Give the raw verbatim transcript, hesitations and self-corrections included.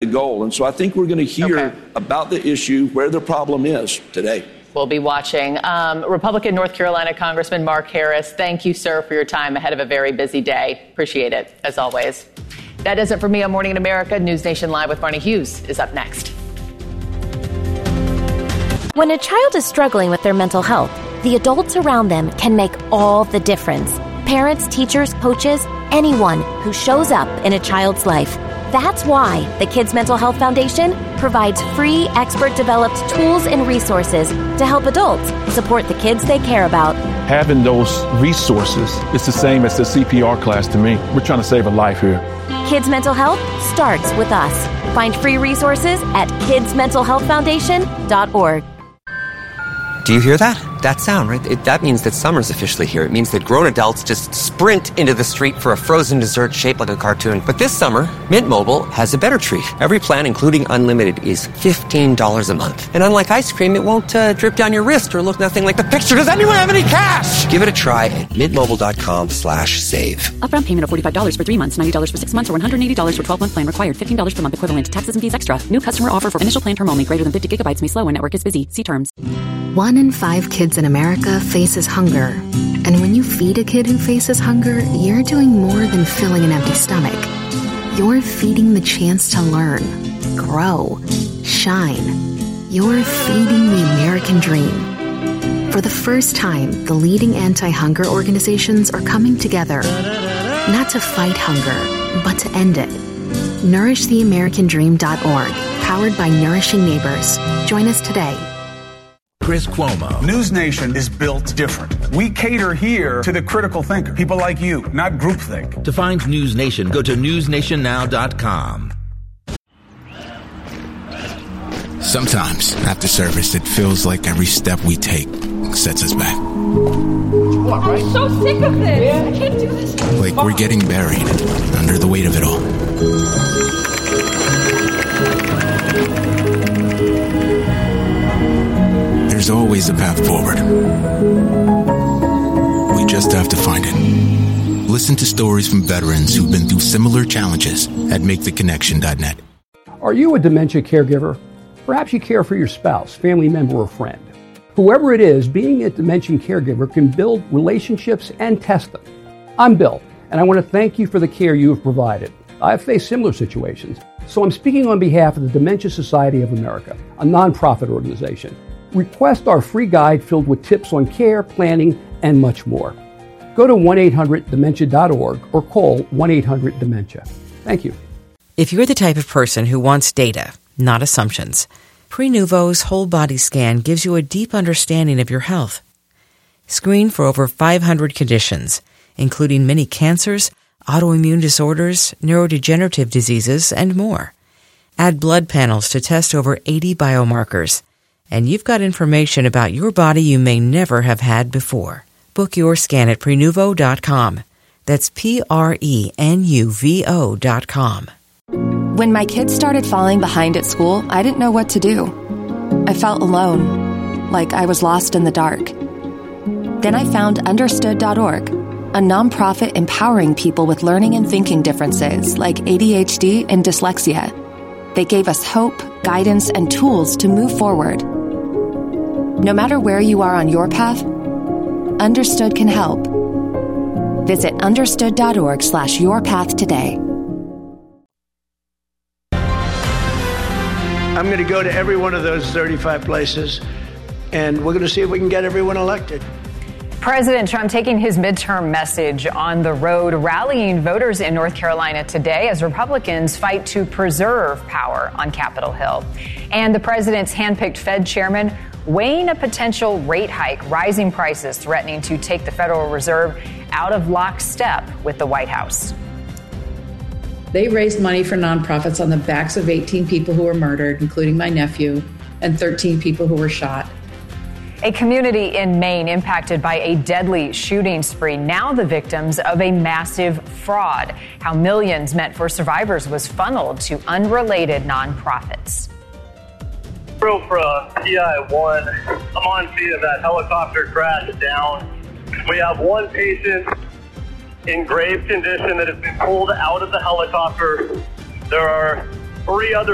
goal. And so I think we're going to hear okay. about the issue, where the problem is today. We'll be watching. Um, Republican North Carolina Congressman Mark Harris, thank you, sir, for your time ahead of a very busy day. Appreciate it, as always. That does it for me on Morning in America. News Nation Live with Barney Hughes is up next. When a child is struggling with their mental health, the adults around them can make all the difference. Parents, teachers, coaches, anyone who shows up in a child's life. That's why the Kids Mental Health Foundation provides free, expert-developed tools and resources to help adults support the kids they care about. Having those resources is the same as the C P R class to me. We're trying to save a life here. Kids Mental Health starts with us. Find free resources at kids mental health foundation dot org. Do you hear that? That sound, right? It, that means that summer's officially here. It means that grown adults just sprint into the street for a frozen dessert shaped like a cartoon. But this summer, Mint Mobile has a better treat. Every plan, including unlimited, is fifteen dollars a month. And unlike ice cream, it won't uh, drip down your wrist or look nothing like the picture. Does anyone have any cash? Give it a try at mintmobile.com slash save. Upfront payment of forty-five dollars for three months, ninety dollars for six months, or one hundred eighty dollars for twelve-month plan required. fifteen dollars per month equivalent. Taxes and fees extra. New customer offer for initial plan term only. Greater than fifty gigabytes may slow when network is busy. See terms. One in five kids in America faces hunger. And when you feed a kid who faces hunger, you're doing more than filling an empty stomach. You're feeding the chance to learn, grow, shine. You're feeding the American dream. For the first time, the leading anti-hunger organizations are coming together, not to fight hunger, but to end it. nourish the american dream dot org, powered by Nourishing Neighbors. Join us today. Chris Cuomo. News Nation is built different. We cater here to the critical thinker, people like you, not groupthink. To find News Nation, go to news nation now dot com. Sometimes, after service, it feels like every step we take sets us back. I'm so sick of this. I can't do this. Like we're getting buried under the weight of it all. There's always a path forward. We just have to find it. Listen to stories from veterans who've been through similar challenges at make the connection dot net. Are you a dementia caregiver? Perhaps you care for your spouse, family member, or friend. Whoever it is, being a dementia caregiver can build relationships and test them. I'm Bill, and I want to thank you for the care you have provided. I've faced similar situations, so I'm speaking on behalf of the Dementia Society of America, a nonprofit organization. Request our free guide filled with tips on care, planning, and much more. Go to one eight hundred dementia dot org or call one eight hundred dementia. Thank you. If you're the type of person who wants data, not assumptions, Prenuvo's whole body scan gives you a deep understanding of your health. Screen for over five hundred conditions, including many cancers, autoimmune disorders, neurodegenerative diseases, and more. Add blood panels to test over eighty biomarkers. And you've got information about your body you may never have had before. Book your scan at prenuvo dot com. That's P R E N U V O dot com. When my kids started falling behind at school, I didn't know what to do. I felt alone, like I was lost in the dark. Then I found understood dot org, a nonprofit empowering people with learning and thinking differences like A D H D and dyslexia. They gave us hope, guidance, and tools to move forward. No matter where you are on your path, Understood can help. Visit understood dot org slash your path today. I'm going to go to every one of those thirty-five places, and we're going to see if we can get everyone elected. President Trump taking his midterm message on the road, rallying voters in North Carolina today as Republicans fight to preserve power on Capitol Hill. And the president's handpicked Fed chairman weighing a potential rate hike, rising prices threatening to take the Federal Reserve out of lockstep with the White House. They raised money for nonprofits on the backs of eighteen people who were murdered, including my nephew, and thirteen people who were shot. A community in Maine impacted by a deadly shooting spree, now the victims of a massive fraud. How millions meant for survivors was funneled to unrelated nonprofits. Bro, from T I one, I'm on scene of that helicopter crash down. We have one patient in grave condition that has been pulled out of the helicopter. There are three other